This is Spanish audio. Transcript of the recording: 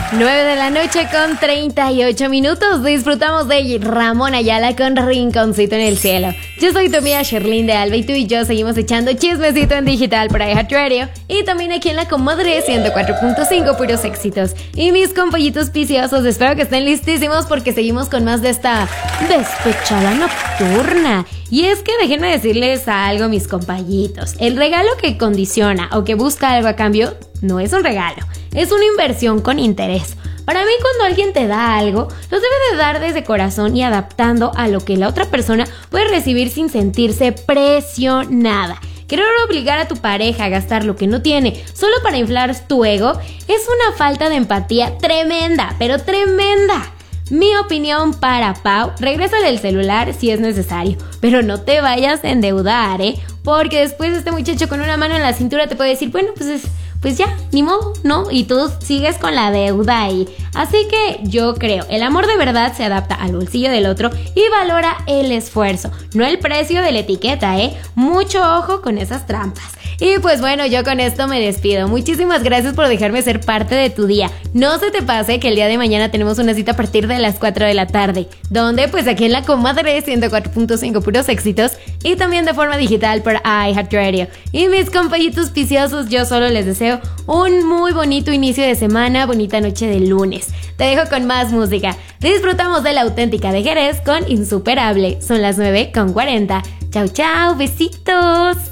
9 de la noche con 38 minutos. Disfrutamos de Ramón Ayala con Rinconcito en el Cielo. Yo soy tu amiga Sherlyn de Alba y tú y yo seguimos echando chismecito en digital por iHeartRadio y también aquí en la comadre 104.5, puros éxitos. Y mis compollitos viciosos, espero que estén listísimos porque seguimos con más de esta despechada nocturna. Y es que déjenme decirles algo, mis compañitos. El regalo que condiciona o que busca algo a cambio no es un regalo, es una inversión con interés. Para mí, cuando alguien te da algo, lo debe de dar desde corazón y adaptando a lo que la otra persona puede recibir sin sentirse presionada. Querer obligar a tu pareja a gastar lo que no tiene solo para inflar tu ego es una falta de empatía tremenda, pero tremenda. Mi opinión para Pau, regrésale el celular si es necesario, pero no te vayas a endeudar, porque después este muchacho con una mano en la cintura te puede decir, bueno, pues ya, ni modo, ¿no? Y tú sigues con la deuda ahí. Así que yo creo, el amor de verdad se adapta al bolsillo del otro y valora el esfuerzo, no el precio de la etiqueta, Mucho ojo con esas trampas. Y pues bueno, yo con esto me despido. Muchísimas gracias por dejarme ser parte de tu día. No se te pase que el día de mañana tenemos una cita a partir de las 4 de la tarde. Donde pues aquí en la comadre 104.5 puros éxitos y también de forma digital por iHeartRadio. Y mis compañitos viciosos, yo solo les deseo un muy bonito inicio de semana, bonita noche de lunes. Te dejo con más música. Disfrutamos de la auténtica de Jerez con Insuperable. Son las 9:40. Chau, chau, besitos.